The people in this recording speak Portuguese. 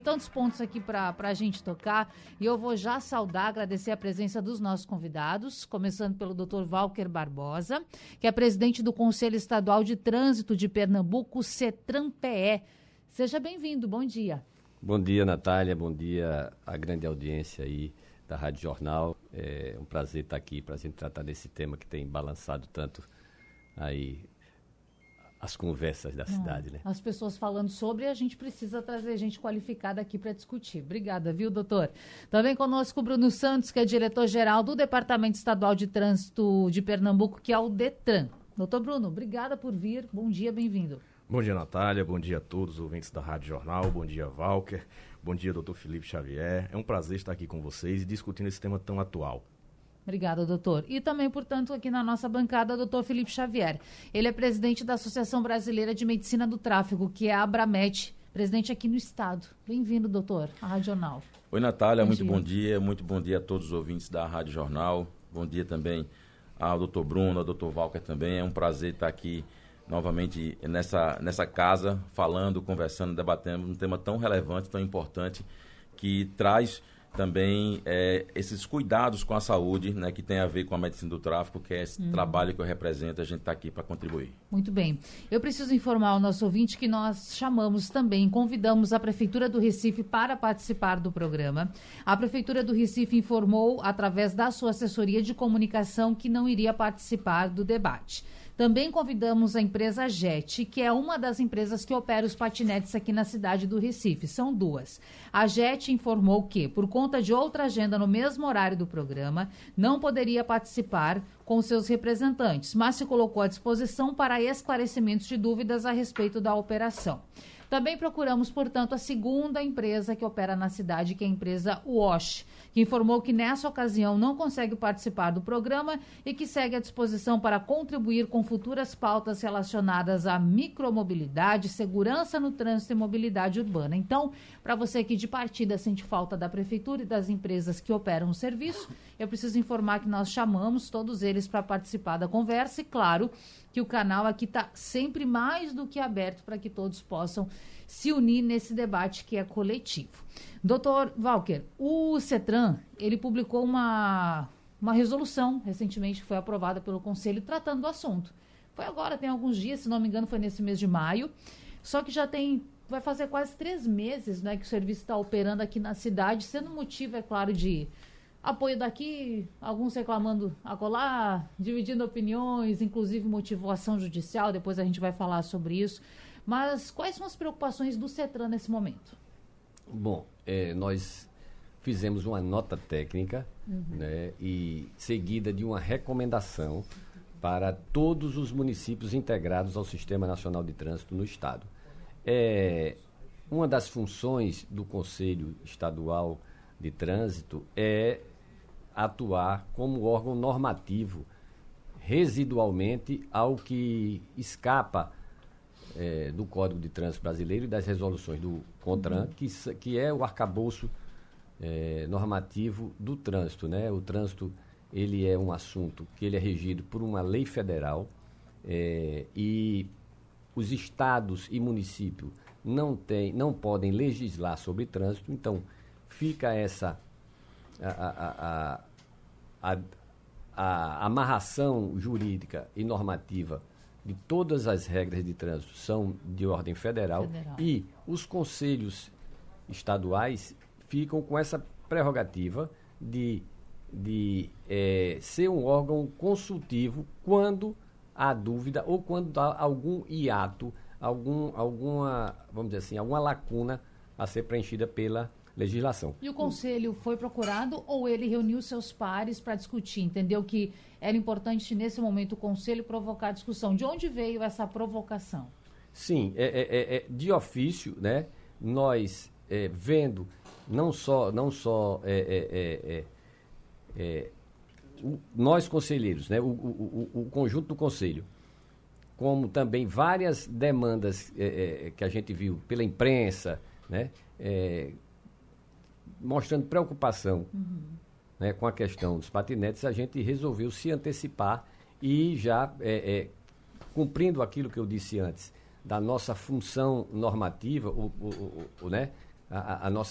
Tantos pontos aqui para a gente tocar, e eu vou já saudar, agradecer a presença dos nossos convidados, começando pelo Dr. Walker Barbosa, que é presidente do Conselho Estadual de Trânsito de Pernambuco, CETRAN-PE. Seja bem-vindo, bom dia. Bom dia, Natália, bom dia à grande audiência aí da Rádio Jornal. É um prazer estar aqui para a gente tratar desse tema que tem balançado tanto aí as conversas da cidade, né? As pessoas falando sobre, a gente precisa trazer gente qualificada aqui para discutir. Obrigada, viu, doutor? Também conosco o Bruno Santos, que é diretor-geral do Departamento Estadual de Trânsito de Pernambuco, que é o DETRAN. Doutor Bruno, obrigada por vir. Bom dia, bem-vindo. Bom dia, Natália. Bom dia a todos os ouvintes da Rádio Jornal. Bom dia, Walker. Bom dia, doutor Felipe Xavier. É um prazer estar aqui com vocês e discutindo esse tema tão atual. Obrigada, doutor. E também, portanto, aqui na nossa bancada, o doutor Felipe Xavier. Ele é presidente da Associação Brasileira de Medicina do Tráfego, que é a Abramet, presidente aqui no estado. Bem-vindo, doutor, à Rádio Jornal. Oi, Natália, muito bom dia a todos os ouvintes da Rádio Jornal. Bom dia também ao doutor Bruno, ao doutor Walker também. É um prazer estar aqui novamente nessa casa, falando, conversando, debatendo um tema tão relevante, tão importante, que traz também esses cuidados com a saúde, né, que tem a ver com a medicina do tráfico, que é esse trabalho que eu represento, a gente está aqui para contribuir. Muito bem. Eu preciso informar ao nosso ouvinte que nós convidamos a Prefeitura do Recife para participar do programa. A Prefeitura do Recife informou, através da sua assessoria de comunicação, que não iria participar do debate. Também convidamos a empresa JET, que é uma das empresas que opera os patinetes aqui na cidade do Recife. São duas. A JET informou que, por conta de outra agenda no mesmo horário do programa, não poderia participar com seus representantes, mas se colocou à disposição para esclarecimentos de dúvidas a respeito da operação. Também procuramos, portanto, a segunda empresa que opera na cidade, que é a empresa WASH, que informou que nessa ocasião não consegue participar do programa e que segue à disposição para contribuir com futuras pautas relacionadas à micromobilidade, segurança no trânsito e mobilidade urbana. Então, para você que de partida sente falta da Prefeitura e das empresas que operam o serviço, eu preciso informar que nós chamamos todos eles para participar da conversa e, claro, que o canal aqui está sempre mais do que aberto para que todos possam se unir nesse debate que é coletivo. Doutor Walker, o CETRAN, ele publicou uma resolução recentemente que foi aprovada pelo Conselho tratando do assunto. Foi agora, tem alguns dias, se não me engano foi nesse mês de maio, só que vai fazer quase 3 meses, né, que o serviço está operando aqui na cidade, sendo motivo, é claro, de apoio daqui, alguns reclamando acolá, dividindo opiniões, inclusive motivação judicial, depois a gente vai falar sobre isso. Mas quais são as preocupações do CETRAN nesse momento? Bom, nós fizemos uma nota técnica, né, e seguida de uma recomendação para todos os municípios integrados ao Sistema Nacional de Trânsito no Estado. Uma das funções do Conselho Estadual de Trânsito é atuar como órgão normativo residualmente ao que escapa do Código de Trânsito Brasileiro e das resoluções do CONTRAN, que é o arcabouço normativo do trânsito, né? O trânsito, ele é um assunto que ele é regido por uma lei federal e os estados e municípios não podem legislar sobre trânsito, então fica essa a amarração jurídica e normativa de todas as regras de trânsito são de ordem federal. E os conselhos estaduais ficam com essa prerrogativa de ser um órgão consultivo quando há dúvida ou quando há algum hiato, alguma, vamos dizer assim, alguma lacuna a ser preenchida pela legislação. E o Conselho foi procurado ou ele reuniu seus pares para discutir? Entendeu que era importante, nesse momento, o Conselho provocar discussão? De onde veio essa provocação? Sim, de ofício, né? Nós vendo não só nós conselheiros, né? O conjunto do Conselho, como também várias demandas que a gente viu pela imprensa, né? Mostrando preocupação, né, com a questão dos patinetes, a gente resolveu se antecipar e já cumprindo aquilo que eu disse antes, da nossa função normativa, né, a nossa